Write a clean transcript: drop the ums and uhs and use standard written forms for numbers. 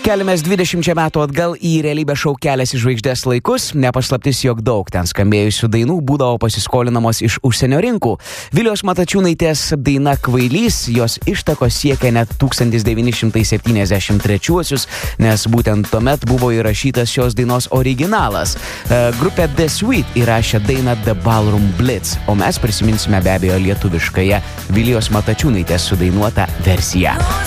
Keliamės 20 metų atgal į realybės šou Kelias į žvaigždės laikus. Nepaslaptis, jog daug ten skambėjusių dainų būdavo pasiskolinamos iš užsienio rinkų. Vilijos Matačiūnaitės daina Kvailys, jos ištakos siekia net 1973-uosius, nes būtent tuomet buvo įrašytas šios dainos originalas. Grupė The Sweet įrašė dainą The Ballroom Blitz, o mes prisiminsime be abejo lietuviškąją Vilijos Matačiūnaitės sudainuotą versiją.